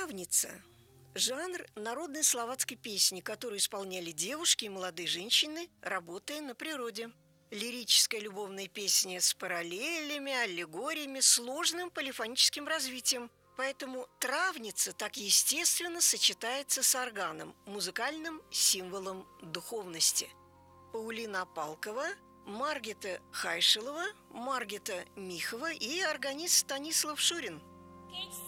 Травница – жанр народной словацкой песни, которую исполняли девушки и молодые женщины, работая на природе. Лирическая любовная песня с параллелями, аллегориями, сложным полифоническим развитием. Поэтому травница так естественно сочетается с органом, музыкальным символом духовности. Паулина Апалкова, Маргита Хайшилова, Маргита Михова и органист Станислав Шурин.